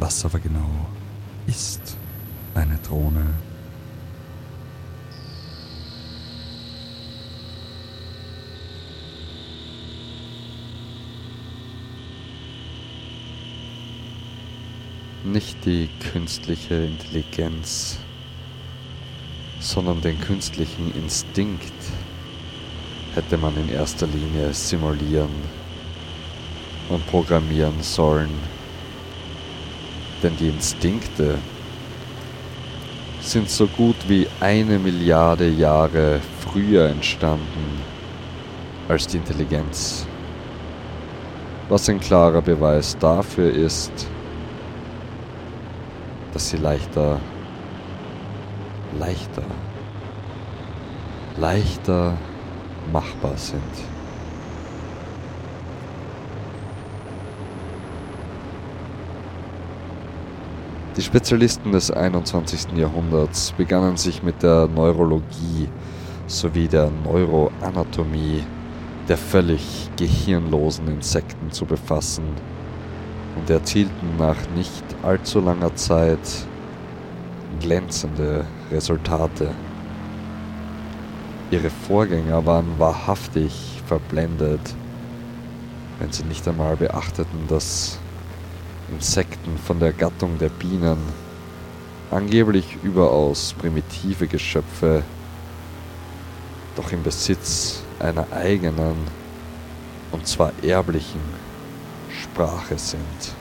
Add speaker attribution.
Speaker 1: Was aber genau ist eine Drohne?
Speaker 2: Nicht die künstliche Intelligenz, sondern den künstlichen Instinkt hätte man in erster Linie simulieren und programmieren sollen. Denn die Instinkte sind so gut wie 1 Milliarde Jahre früher entstanden als die Intelligenz. Was ein klarer Beweis dafür ist, dass sie leichter machbar sind. Die Spezialisten des 21. Jahrhunderts begannen sich mit der Neurologie sowie der Neuroanatomie der völlig gehirnlosen Insekten zu befassen und erzielten nach nicht allzu langer Zeit glänzende Resultate. Ihre Vorgänger waren wahrhaftig verblendet, wenn sie nicht einmal beachteten, dass Insekten von der Gattung der Bienen, angeblich überaus primitive Geschöpfe, doch im Besitz einer eigenen, und zwar erblichen, Sprache sind.